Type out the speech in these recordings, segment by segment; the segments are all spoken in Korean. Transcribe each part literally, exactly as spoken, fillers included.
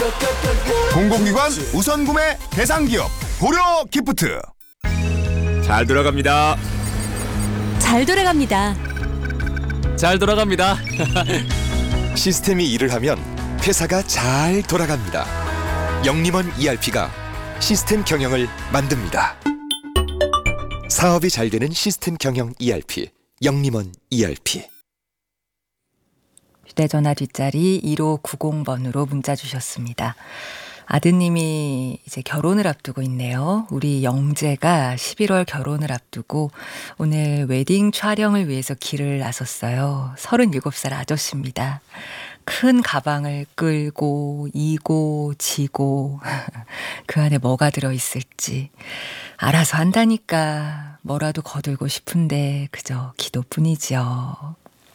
공공기관 우선 구매 대상 기업 고려 기프트. 잘 돌아갑니다. 잘 돌아갑니다. 잘 돌아갑니다. 시스템이 일을 하면 회사가 잘 돌아갑니다. 영림원 이알피가 시스템 경영을 만듭니다. 사업이 잘 되는 시스템 경영 이알피, 영림원 이알피. 휴대전화 뒷자리 일오구공 번으로 문자 주셨습니다. 아드님이 이제 결혼을 앞두고 있네요. 우리 영재가 십일월 결혼을 앞두고 오늘 웨딩 촬영을 위해서 길을 나섰어요. 서른일곱 살 아저씨입니다. 큰 가방을 끌고 이고 지고 그 안에 뭐가 들어있을지 알아서 한다니까 뭐라도 거들고 싶은데 그저 기도뿐이죠.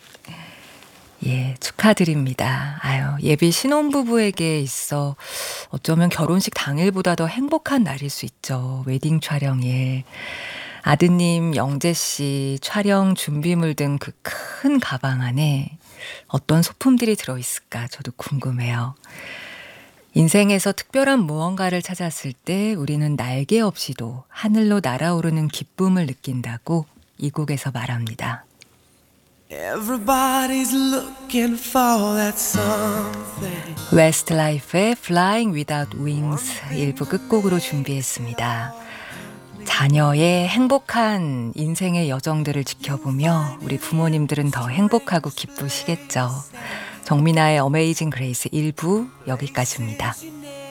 예, 축하드립니다. 아유, 예비 신혼부부에게 있어 어쩌면 결혼식 당일보다 더 행복한 날일 수 있죠. 웨딩 촬영일. 아드님 영재 씨 촬영 준비물 등 그 큰 가방 안에 어떤 소품들이 들어있을까 저도 궁금해요. 인생에서 특별한 무언가를 찾았을 때 우리는 날개 없이도 하늘로 날아오르는 기쁨을 느낀다고 이 곡에서 말합니다. Everybody's looking for that something. 웨스트라이프의 Flying Without Wings 일 부 끝곡으로 준비했습니다. 자녀의 행복한 인생의 여정들을 지켜보며 우리 부모님들은 더 행복하고 기쁘시겠죠. 정민아의 어메이징 그레이스 일 부 여기까지입니다.